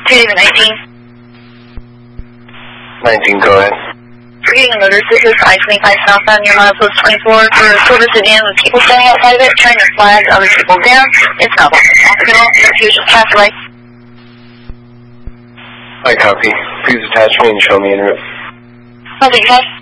David 19. 19, go ahead. Reading a notice, this is I-25 southbound near milepost 24 for a silver sedan with people standing outside of it trying to flag other people down. It's not optional. Just pass away. I copy. Please attach me and show me en route. Okay,